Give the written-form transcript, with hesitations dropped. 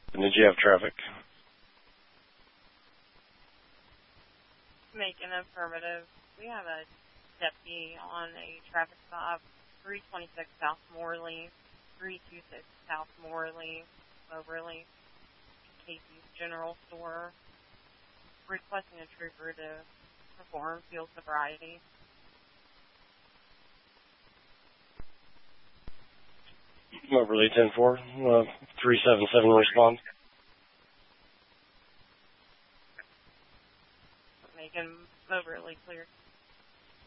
And did you have traffic? Make an affirmative. We have a deputy on a traffic stop, 326 South Morley, 326 South Morley, Moberly, Casey's General Store, requesting a trooper to perform field sobriety. Moberly 10-4, 377 respond. Making Moberly clear.